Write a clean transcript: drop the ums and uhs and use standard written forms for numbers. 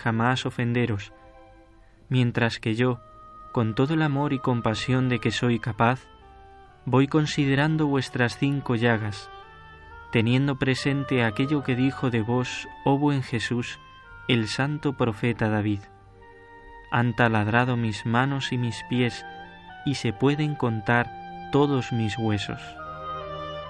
jamás ofenderos, mientras que yo, con todo el amor y compasión de que soy capaz, voy considerando vuestras 5 llagas, teniendo presente aquello que dijo de vos, oh buen Jesús, el santo profeta David. Han taladrado mis manos y mis pies, y se pueden contar todos mis huesos.